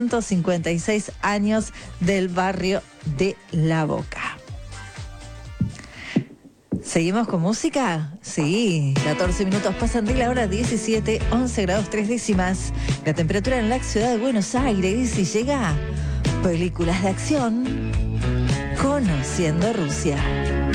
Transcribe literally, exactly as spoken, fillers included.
ciento cincuenta y seis años del barrio de La Boca. ¿Seguimos con música? Sí, catorce minutos pasan de la hora diecisiete, once grados tres décimas. La temperatura en la ciudad de Buenos Aires y llega películas de acción, Conociendo Rusia.